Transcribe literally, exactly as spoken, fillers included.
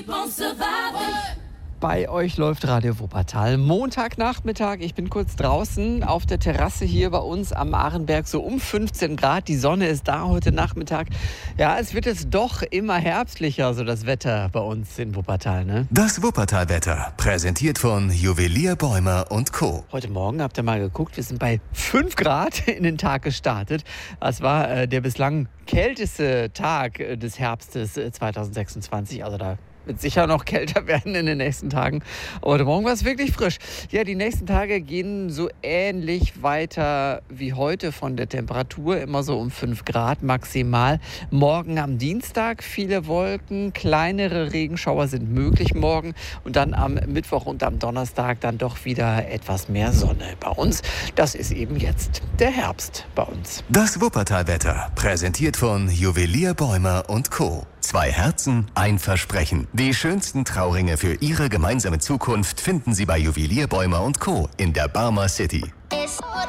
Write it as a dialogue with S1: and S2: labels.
S1: Bei euch läuft Radio Wuppertal. Montagnachmittag, ich bin kurz draußen auf der Terrasse hier bei uns am Arenberg, so um fünfzehn Grad. Die Sonne ist da heute Nachmittag. Ja, es wird jetzt doch immer herbstlicher, so das Wetter bei uns in Wuppertal, ne?
S2: Das Wuppertal-Wetter, präsentiert von Juwelier Bäumer und Co.
S1: Heute Morgen habt ihr mal geguckt, wir sind bei fünf Grad in den Tag gestartet. Das war äh, der bislang kälteste Tag äh, des Herbstes äh, zwanzig sechsundzwanzig, also da wird sicher noch kälter werden in den nächsten Tagen. Aber heute Morgen war es wirklich frisch. Ja, die nächsten Tage gehen so ähnlich weiter wie heute von der Temperatur. Immer so um fünf Grad maximal. Morgen am Dienstag viele Wolken. Kleinere Regenschauer sind möglich morgen. Und dann am Mittwoch und am Donnerstag dann doch wieder etwas mehr Sonne bei uns. Das ist eben jetzt der Herbst bei uns.
S2: Das Wuppertal-Wetter, präsentiert von Juwelier Bäumer und Co. Zwei Herzen, ein Versprechen. Die schönsten Trauringe für Ihre gemeinsame Zukunft finden Sie bei Juwelier Bäumer und Co. in der Barmer City.